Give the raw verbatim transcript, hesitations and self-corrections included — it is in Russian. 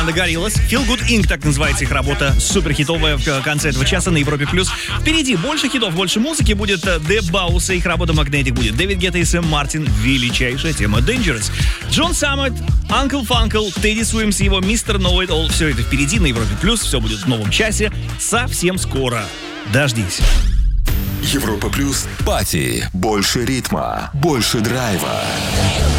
The Gorillaz. Feel Good Incorporated, так называется их работа, суперхитовая в конце этого часа на Европе+. Впереди больше хитов, больше музыки. Будет The Bows, их работа Magnetic, будет Дэвид Гетта и Сэм Мартин, величайшая тема Dangerous. Джон Саммет, Uncle Funkle, Тедди Суимс, его Мистер Know It All. Все это впереди на Европе+. Все будет в новом часе совсем скоро. Дождись. Европа Плюс. Пати. Больше ритма, больше драйва.